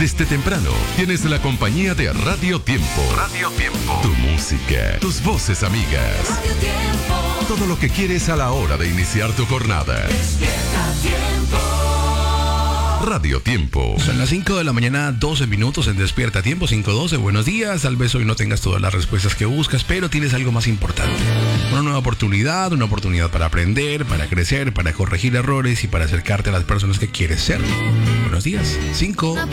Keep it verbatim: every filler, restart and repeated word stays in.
Desde temprano tienes la compañía de Radio Tiempo. Radio Tiempo. Tu música, tus voces amigas. Radio Tiempo. Todo lo que quieres a la hora de iniciar tu jornada. Despierta Tiempo. Radio Tiempo. Son las cinco de la mañana, doce minutos en Despierta Tiempo, cinco doce. Buenos días. Tal vez hoy no tengas todas las respuestas que buscas, pero tienes algo más importante. Una nueva oportunidad, una oportunidad para aprender, para crecer, para corregir errores y para acercarte a las personas que quieres ser. Buenos días. cinco